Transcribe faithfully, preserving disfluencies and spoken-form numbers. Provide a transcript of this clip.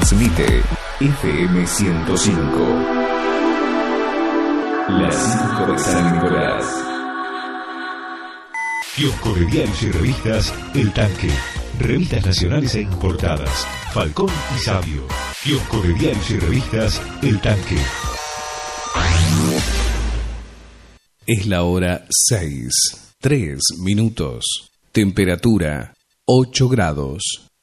Transmite F M ciento cinco. Las cinco de San Nicolás. Kiosco de diarios y revistas El Tanque. Revistas nacionales e importadas. Falcón y Sabio. Kiosco de diarios y revistas El Tanque. Es la hora seis, tres minutos. Temperatura ocho grados.